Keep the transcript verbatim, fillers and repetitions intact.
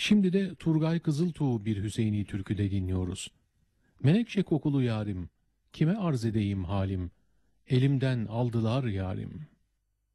Şimdi de Turgay Kızıltuğ bir Hüseyini türküde dinliyoruz. Menekşe kokulu yarim, kime arz edeyim halim, elimden aldılar yarim.